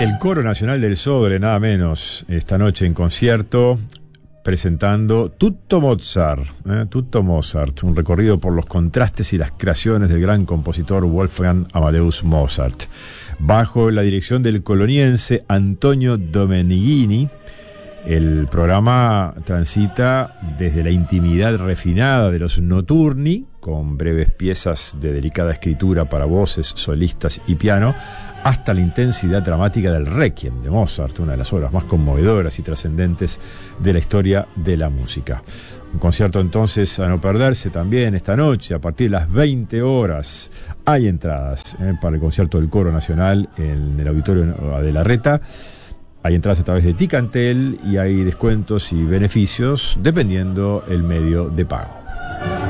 El Coro Nacional del Sodre, nada menos, esta noche en concierto, presentando Tutto Mozart, un recorrido por los contrastes y las creaciones del gran compositor Wolfgang Amadeus Mozart. Bajo la dirección del coloniense Antonio Domenicini, el programa transita desde la intimidad refinada de los notturni, con breves piezas de delicada escritura para voces, solistas y piano, hasta la intensidad dramática del Requiem de Mozart, una de las obras más conmovedoras y trascendentes de la historia de la música. Un concierto entonces a no perderse también esta noche, a partir de las 20 horas. Hay entradas para el concierto del Coro Nacional en el Auditorio de la Reta. Hay entradas a través de Ticantel y hay descuentos y beneficios dependiendo el medio de pago.